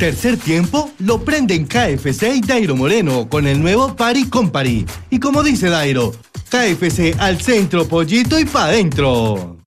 Tercer tiempo lo prenden KFC y Dairo Moreno con el nuevo Party Company. Y como dice Dairo, KFC al centro, pollito y pa' dentro.